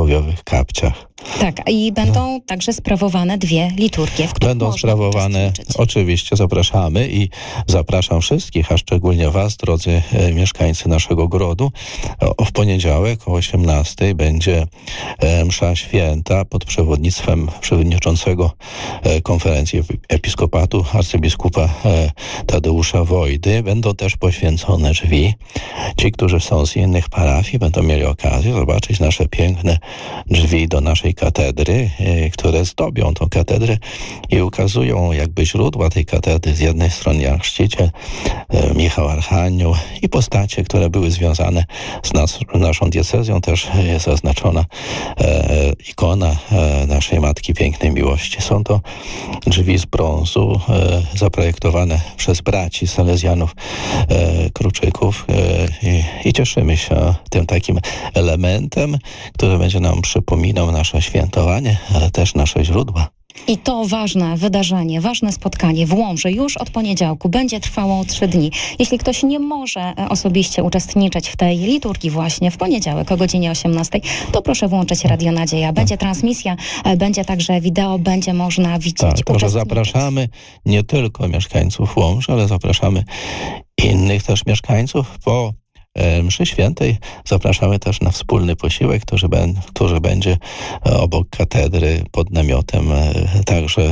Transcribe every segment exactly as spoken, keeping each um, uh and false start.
przysłowiowych kapciach. Tak, i będą no. także sprawowane dwie liturgie, w których Będą sprawowane, oczywiście zapraszamy i zapraszam wszystkich, a szczególnie was, drodzy e, mieszkańcy naszego grodu. O, w poniedziałek o osiemnastej będzie e, msza święta pod przewodnictwem przewodniczącego e, konferencji episkopatu arcybiskupa e, Tadeusza Wojdy. Będą też poświęcone drzwi. Ci, którzy są z innych parafii, będą mieli okazję zobaczyć nasze piękne drzwi do naszej katedry, które zdobią tą katedrę i ukazują jakby źródła tej katedry. Z jednej strony Jan Chrzciciel, Michał Archanioł i postacie, które były związane z nas, naszą diecezją. Też jest zaznaczona e, ikona e, naszej Matki Pięknej Miłości. Są to drzwi z brązu e, zaprojektowane przez braci salezjanów e, Kruczyków e, i, i cieszymy się tym takim elementem, który będzie nam przypominał nasze świętowanie, ale też nasze źródła. I to ważne wydarzenie, ważne spotkanie w Łomży już od poniedziałku będzie trwało trzy dni. Jeśli ktoś nie może osobiście uczestniczyć w tej liturgii właśnie w poniedziałek o godzinie osiemnastej, to proszę włączyć Radio Nadzieja. Będzie transmisja, będzie także wideo, będzie można widzieć. Tak, także zapraszamy nie tylko mieszkańców Łomży, ale zapraszamy innych też mieszkańców. Po mszy świętej zapraszamy też na wspólny posiłek, który, ben, który będzie obok katedry pod namiotem. Także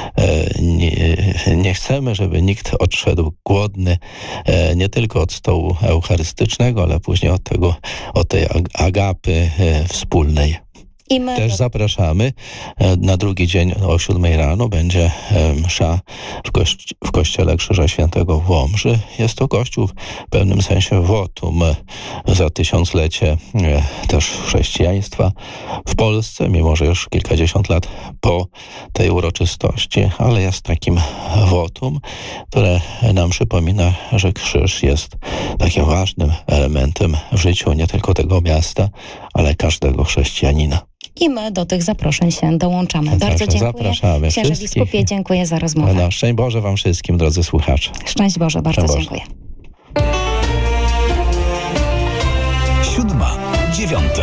nie, nie chcemy, żeby nikt odszedł głodny nie tylko od stołu eucharystycznego, ale później od tego, od tej agapy wspólnej. I my Też zapraszamy. Na drugi dzień o siódmej rano będzie msza w, kości- w kościele Krzyża Świętego w Łomży. Jest to kościół w pewnym sensie wotum za tysiąclecie też chrześcijaństwa w Polsce, mimo że już kilkadziesiąt lat po tej uroczystości, ale jest takim wotum, które nam przypomina, że krzyż jest takim ważnym elementem w życiu nie tylko tego miasta, ale każdego chrześcijanina. I my do tych zaproszeń się dołączamy. Bardzo Także dziękuję. zapraszamy Księże wszystkich. biskupie, dziękuję za rozmowę. No, szczęść Boże wam wszystkim, drodzy słuchacze. Szczęść Boże, bardzo Szczęść dziękuję. Boże. Siódma, dziewiąta.